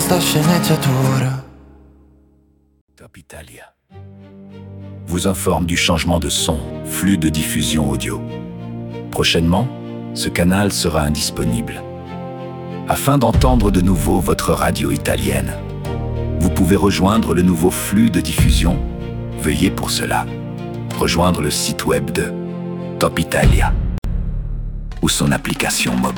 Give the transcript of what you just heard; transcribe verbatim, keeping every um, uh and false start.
questa sceneggiatura. Top Italia vous informe du changement de son, flux de diffusion audio. Prochainement, ce canal sera indisponible. Afin d'entendre de nouveau votre radio italienne, vous pouvez rejoindre le nouveau flux de diffusion. Veuillez pour cela rejoindre le site web de Top Italia ou son application mobile.